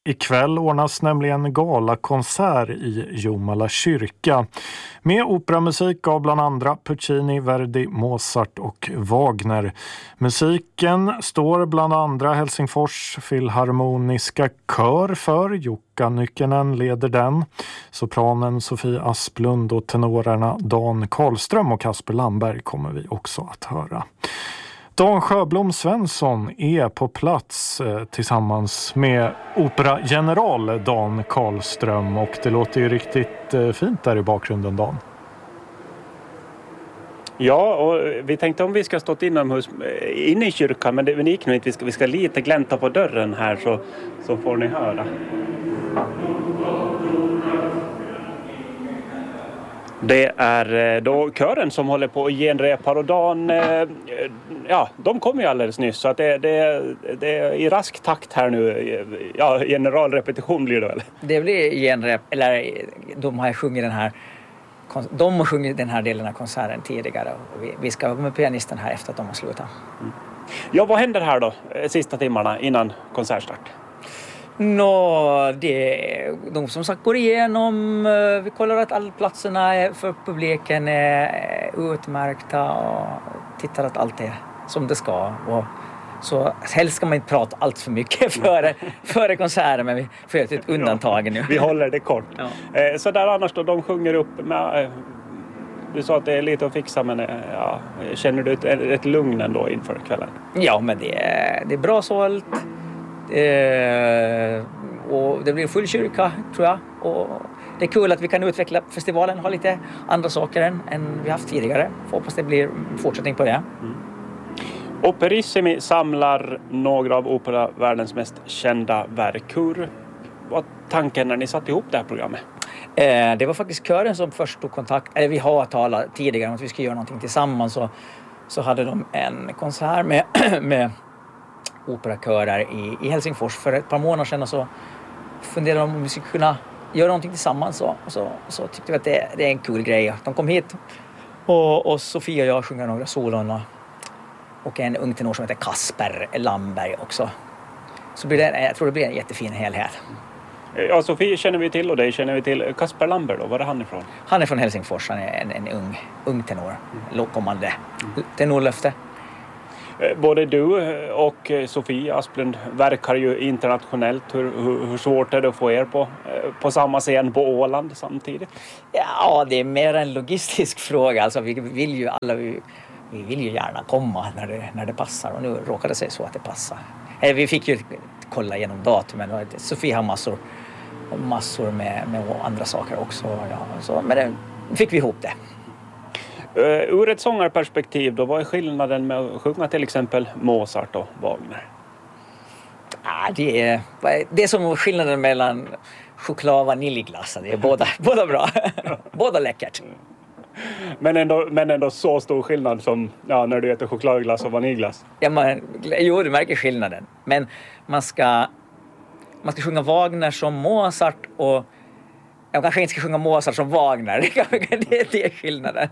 Ikväll ordnas nämligen galakonsert i Jomala kyrka med operamusik av bland andra Puccini, Verdi, Mozart och Wagner. Musiken står bland andra Helsingfors Filharmoniska kör för. Jukka Nykänen leder den. Sopranen Sofie Asplund och tenorerna Dan Karlström och Kasper Lamberg kommer vi också att höra. Dan Sjöblom Svensson är på plats tillsammans med operageneral Dan Karlström och det låter ju riktigt fint där i bakgrunden, Dan. Ja, och vi tänkte om vi ska stått inne i kyrkan, men det gick nog inte. Vi ska lite glänta på dörren här så får ni höra. Det är då kören som håller på att genrepa och Dan, de kom ju alldeles nyss så att det är i rask takt här nu. Ja, generalrepetition blir det väl? Det blir genrep, eller de har sjungit den här delen av konserten tidigare och vi ska vara med pianisten här efter att de har slutat. Mm. Ja, vad händer här då sista timmarna innan konsertstart? De som sagt går igenom, vi kollar att alla platserna för publiken är utmärkta och tittar att allt är som det ska. Och så helst ska man inte prata allt för mycket före konserten, men vi får göra ett undantag nu. Vi håller det kort. Ja. Så där annars då, de sjunger upp med, du sa att det är lite att fixa, men känner du ett lugn ändå inför kvällen? Ja, men det är bra sålt. Och det blir full kyrka, tror jag. Och det är kul att vi kan utveckla festivalen, ha lite andra saker än vi haft tidigare. Hoppas det blir fortsättning på det. Mm. Operissimi samlar några av operavärldens mest kända verk. Hur var tanken när ni satte ihop det här programmet? Det var faktiskt kören som först tog kontakt. Eller vi har talat tidigare om att vi ska göra någonting tillsammans. Så hade de en konsert med operakörer i Helsingfors för ett par månader sedan, och så funderade de om vi skulle kunna göra någonting tillsammans, och så tyckte vi att det är en kul grej. De kom hit och Sofia och jag sjunger några solon och en ung tenor som heter Kasper Lamberg också. Så jag tror det blir en jättefin helhet. Ja, Sofia känner vi till och dig känner vi till. Kasper Lamberg då, var är han ifrån? Han är från Helsingfors, han är en ung tenor, kommande tenorlöfte. Både du och Sofie Asplund verkar ju internationellt. Hur svårt är det att få er på samma scen på Åland samtidigt? Ja, det är mer en logistisk fråga. Alltså, vi vill ju gärna komma när det passar, och nu råkade det sig så att det passar. Vi fick ju kolla igenom datumen. Sofie har massor med andra saker också. Ja, men fick vi ihop det. Ur ett sångarperspektiv då, vad är skillnaden med att sjunga till exempel Mozart och Wagner? Det är som skillnaden mellan choklad och vaniljglass. Det är båda bra. Båda läckert. Men ändå så stor skillnad som när du äter chokladglass och vaniljglass. Jo, du märker skillnaden. Men man ska sjunga Wagner som Mozart, och jag kanske inte ska sjunga Mozart som Wagner. Det är skillnaden.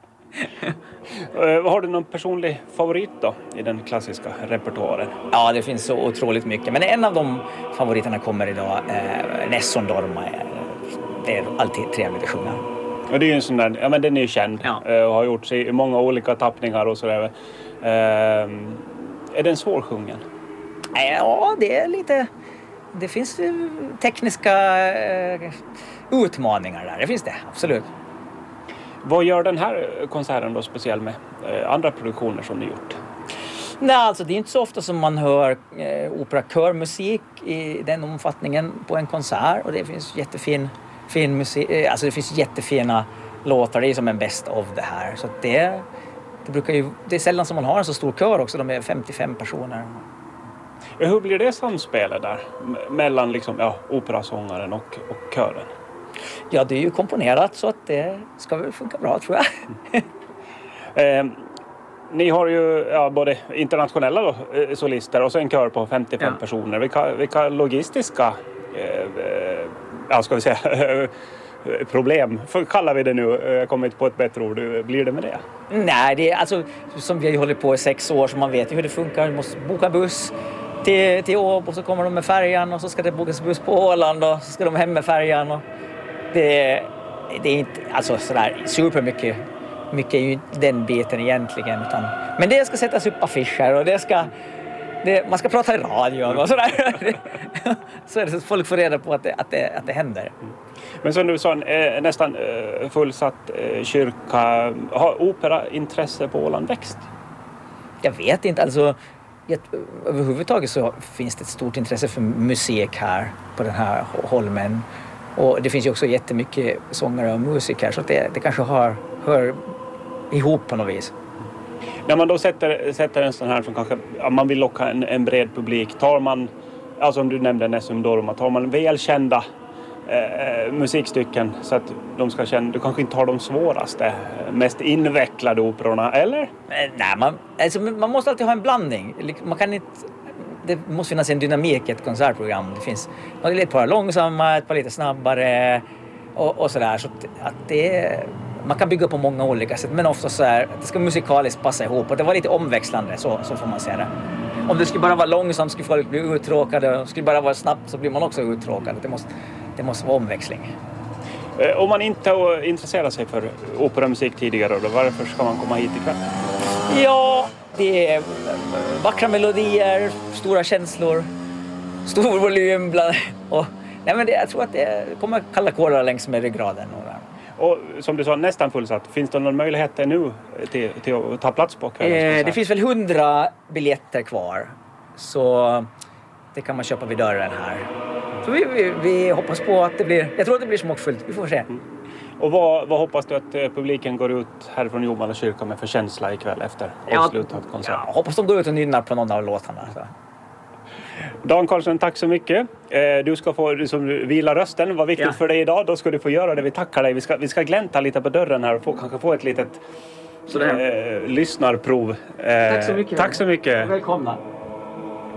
Har du någon personlig favorit då i den klassiska repertoaren? Ja, det finns så otroligt mycket. Men en av de favoriterna kommer idag, Nessun Dorma. Det är alltid trevligt att sjunga. Och det är ju en sån där, men den är ju känd. Ja. Och har gjorts i många olika tappningar och sådär. Är den svårsjungen? Ja, det är lite... Det finns tekniska utmaningar där. Det finns det, absolut. Vad gör den här konserten då speciell med andra produktioner som ni gjort? Nej, alltså det är inte så ofta som man hör operakörmusik i den omfattningen på en konsert, och det finns jättefin musik, alltså det finns jättefina låtar, det är som en best of det här, så att det är sällan som man har en så stor kör också, de är 55 personer. Hur blir det samspelet där mellan liksom, operasångaren och kören? Ja, det är ju komponerat så att det ska väl funka bra, tror jag. Ni har ju både internationella då, solister och så en kör på 55 personer. Vilka logistiska ska vi säga, problem, kallar vi det nu, jag kommer inte på ett bättre ord, blir det med det? Nej, det är alltså som vi har ju hållit på i 6 år, så man vet ju hur det funkar. Vi måste boka buss, till Åbo, så kommer de med färjan och så ska det bokas buss på Åland och så ska de hem med färjan. Och det är inte alltså sådär supermycket. Mycket är ju den biten egentligen. Men det ska sättas upp affischer och man ska prata i radion och sådär. Så är det så att folk får reda på att det händer. Men som du sa, nästan fullsatt kyrka. Har operaintresse på Åland växt? Jag vet inte. Alltså, överhuvudtaget så finns det ett stort intresse för musik här på den här holmen. Och det finns ju också jättemycket sångare och musiker, så att det kanske hör ihop på något vis. När man då sätter en sån här som kanske man vill locka en bred publik, tar man, alltså om du nämnde Nessum Dorma, tar man välkända musikstycken så att de ska känna, du kanske inte har de svåraste, mest invecklade operorna, eller? Nej, man måste alltid ha en blandning. Man kan inte, det måste finnas en dynamik i ett konsertprogram. Det finns ett par långsamma, ett par lite snabbare och sådär. Så att man kan bygga på många olika sätt, men ofta så är det ska musikaliskt passa ihop och det var lite omväxlande, så får man säga det. Om det skulle bara vara långsamt skulle folk bli uttråkade, och skulle det bara vara snabbt så blir man också uttråkad. Det måste vara omväxling. Om man inte intresserar sig för operamusik tidigare, då, varför ska man komma hit ikväll? Ja, det är vackra melodier, stora känslor, stor volym jag tror att det kommer kalla kårar längs med ryggraden. Och som du sa, nästan fullsatt. Finns det någon möjlighet nu till att ta plats på kvällen? Det finns väl 100 biljetter kvar. Så det kan man köpa vid dörren här. Så vi hoppas på att det blir... Jag tror att det blir smockfullt. Vi får se. Och vad hoppas du att publiken går ut här från Jomala kyrka med för känsla ikväll efter avslutad konsert? Jag hoppas de går ut och nynnar på någon av låtarna. Så. Dan Karlsson, tack så mycket. Du ska få vila rösten. Vad viktigt för dig idag. Då ska du få göra det. Vi tackar dig. Vi ska glänta lite på dörren här och kanske få ett litet lyssnarprov. Tack så mycket. Tack så mycket. Välkomna.